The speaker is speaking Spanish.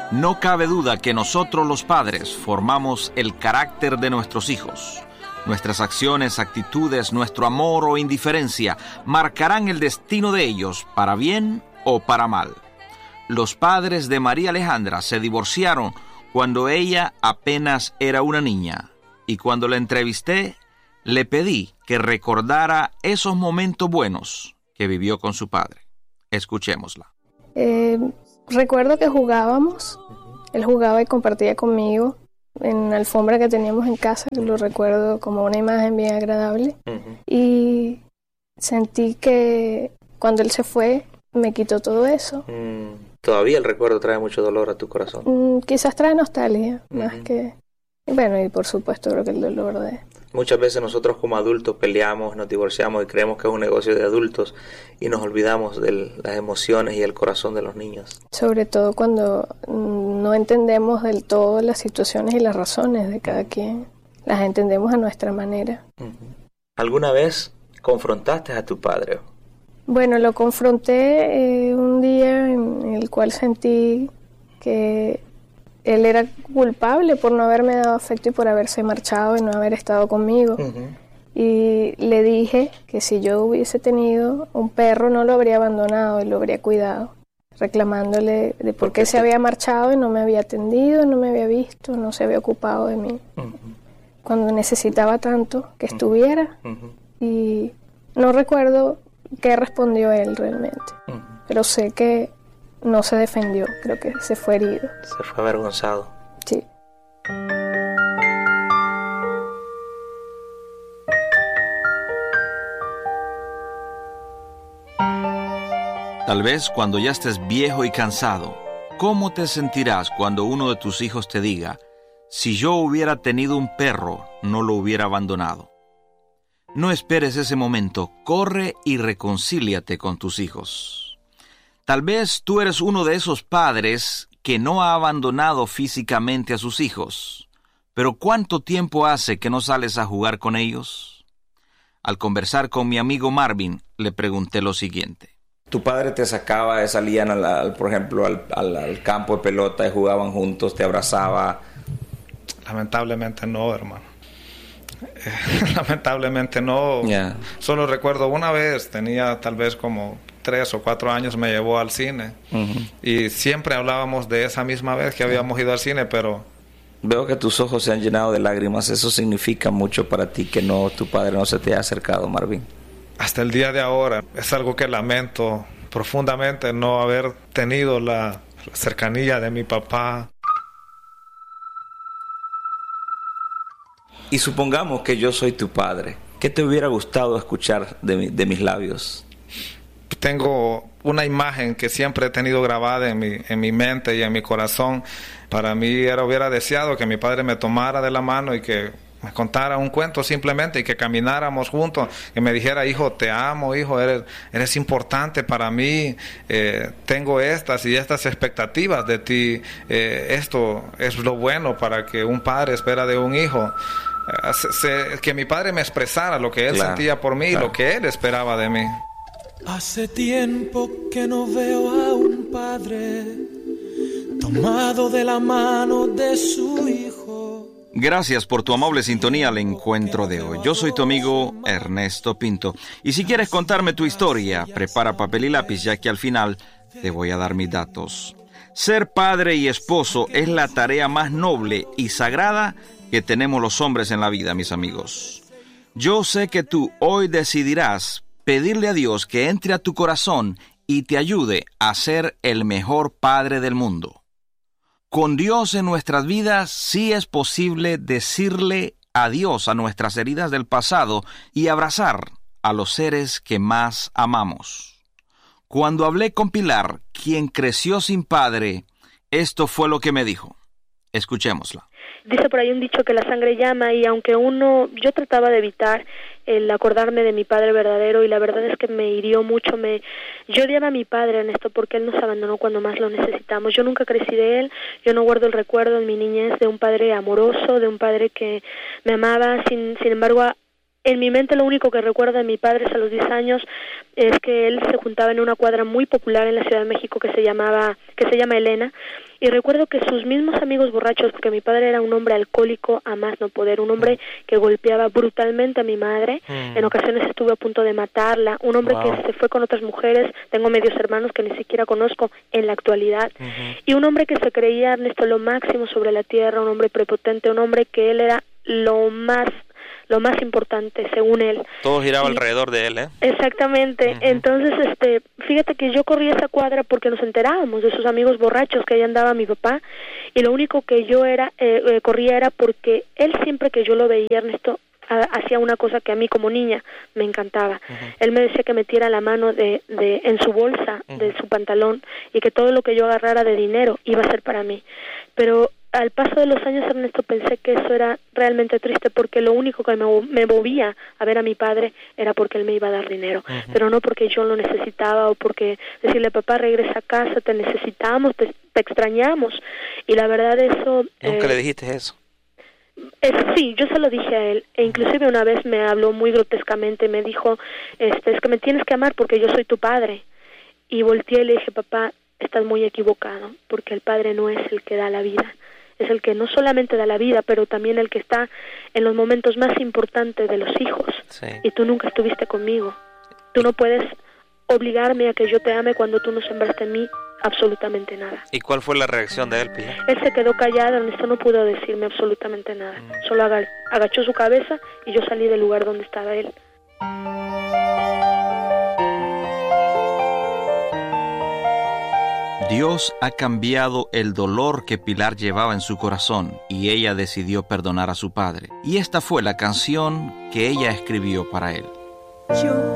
No cabe duda que nosotros los padres formamos el carácter de nuestros hijos. Nuestras acciones, actitudes, nuestro amor o indiferencia marcarán el destino de ellos, para bien o para mal. Los padres de María Alejandra se divorciaron cuando ella apenas era una niña, y cuando la entrevisté, le pedí que recordara esos momentos buenos que vivió con su padre. Escuchémosla. Recuerdo que jugábamos. Él jugaba y compartía conmigo en la alfombra que teníamos en casa, que lo recuerdo como una imagen bien agradable. Y sentí que cuando él se fue, me quitó todo eso. Todavía el recuerdo trae mucho dolor a tu corazón. Quizás trae nostalgia, más que... Bueno, y por supuesto creo que el dolor de... Muchas veces nosotros como adultos peleamos, nos divorciamos y creemos que es un negocio de adultos y nos olvidamos de las emociones y el corazón de los niños. Sobre todo cuando no entendemos del todo las situaciones y las razones de cada quien. Las entendemos a nuestra manera. ¿Alguna vez confrontaste a tu padre? Bueno, lo confronté un día en el cual sentí que él era culpable por no haberme dado afecto y por haberse marchado y no haber estado conmigo. Y le dije que si yo hubiese tenido un perro no lo habría abandonado y lo habría cuidado, reclamándole de por qué se había marchado y no me había atendido, no me había visto, no se había ocupado de mí. Cuando necesitaba tanto que estuviera. Y no recuerdo qué respondió él realmente, pero sé que no se defendió, creo que se fue herido. Se fue avergonzado. Sí. Tal vez cuando ya estés viejo y cansado, ¿cómo te sentirás cuando uno de tus hijos te diga, si yo hubiera tenido un perro, no lo hubiera abandonado? No esperes ese momento, corre y reconcíliate con tus hijos. Tal vez tú eres uno de esos padres que no ha abandonado físicamente a sus hijos, pero ¿cuánto tiempo hace que no sales a jugar con ellos? Al conversar con mi amigo Marvin, le pregunté lo siguiente. ¿Tu padre te sacaba, salían, por ejemplo, al campo de pelota y jugaban juntos, te abrazaba? Lamentablemente no, hermano. Lamentablemente no. Yeah. Solo recuerdo una vez, tenía tal vez como 3 o 4 años, me llevó al cine. Y siempre hablábamos de esa misma vez que habíamos ido al cine, pero... Veo que tus ojos se han llenado de lágrimas. Eso significa mucho para ti que tu padre no se te haya acercado, Marvin. Hasta el día de ahora es algo que lamento profundamente, no haber tenido la cercanía de mi papá. Y supongamos que yo soy tu padre. ¿Qué te hubiera gustado escuchar de mis labios? Tengo una imagen que siempre he tenido grabada en mi mente y en mi corazón. Para mí hubiera deseado que mi padre me tomara de la mano y que me contara un cuento simplemente y que camináramos juntos, que me dijera, hijo, te amo, hijo, eres importante para mí, tengo estas y estas expectativas de ti, esto es lo bueno para que un padre espera de un hijo. Que mi padre me expresara lo que él sentía por mí y lo que él esperaba de mí. Hace tiempo que no veo a un padre tomado de la mano de su hijo. Gracias por tu amable sintonía al encuentro de hoy. Yo soy tu amigo Ernesto Pinto. Y si quieres contarme tu historia, prepara papel y lápiz, ya que al final te voy a dar mis datos. Ser padre y esposo es la tarea más noble y sagrada que tenemos los hombres en la vida, mis amigos. Yo sé que tú hoy decidirás pedirle a Dios que entre a tu corazón y te ayude a ser el mejor padre del mundo. Con Dios en nuestras vidas sí es posible decirle adiós a nuestras heridas del pasado y abrazar a los seres que más amamos. Cuando hablé con Pilar, quien creció sin padre, esto fue lo que me dijo. Escuchémosla. Dice por ahí un dicho que la sangre llama, y aunque yo trataba de evitar el acordarme de mi padre verdadero, y la verdad es que me hirió mucho, yo odiaba a mi padre en esto porque él nos abandonó cuando más lo necesitamos. Yo nunca crecí de él, yo no guardo el recuerdo en mi niñez de un padre amoroso, de un padre que me amaba, sin embargo En mi mente lo único que recuerdo de mi padre a los 10 años es que él se juntaba en una cuadra muy popular en la Ciudad de México que se llama Elena, y recuerdo que sus mismos amigos borrachos, porque mi padre era un hombre alcohólico a más no poder, un hombre que golpeaba brutalmente a mi madre, en ocasiones estuve a punto de matarla, un hombre que se fue con otras mujeres, tengo medios hermanos que ni siquiera conozco en la actualidad, y un hombre que se creía, Ernesto, lo máximo sobre la tierra, un hombre prepotente, un hombre que él era lo más importante, según él. Todo giraba alrededor de él, ¿eh? Exactamente. Entonces, fíjate que yo corrí esa cuadra porque nos enterábamos de sus amigos borrachos, que ahí andaba mi papá, y lo único que yo corría era porque él, siempre que yo lo veía, Ernesto, hacía una cosa que a mí como niña me encantaba. Él me decía que metiera la mano en su bolsa de su pantalón y que todo lo que yo agarrara de dinero iba a ser para mí. Pero al paso de los años, Ernesto, pensé que eso era realmente triste, porque lo único que me movía a ver a mi padre era porque él me iba a dar dinero, pero no porque yo lo necesitaba o porque decirle, papá, regresa a casa, te necesitamos, te extrañamos. Y la verdad eso... ¿Nunca le dijiste eso? Sí, yo se lo dije a él, e inclusive una vez me habló muy grotescamente, me dijo, es que me tienes que amar porque yo soy tu padre. Y volteé y le dije, papá, estás muy equivocado, porque el padre no es el que da la vida, es el que no solamente da la vida, pero también el que está en los momentos más importantes de los hijos. Sí. Y tú nunca estuviste conmigo. Tú no puedes obligarme a que yo te ame cuando tú no sembraste en mí absolutamente nada. ¿Y cuál fue la reacción de él, Pilar? Él se quedó callado, Ernesto, no pudo decirme absolutamente nada. Solo agachó su cabeza y yo salí del lugar donde estaba él. Dios ha cambiado el dolor que Pilar llevaba en su corazón y ella decidió perdonar a su padre. Y esta fue la canción que ella escribió para él. Yo